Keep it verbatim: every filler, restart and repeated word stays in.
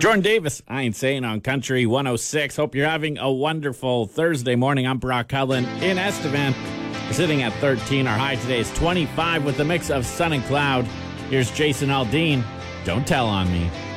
Jordan Davis, I Ain't Saying on Country one oh six. Hope you're having a wonderful Thursday morning. I'm Brock Cullen in Estevan. We're sitting at thirteen. Our high today is twenty-five with a mix of sun and cloud. Here's Jason Aldean. Don't tell on me.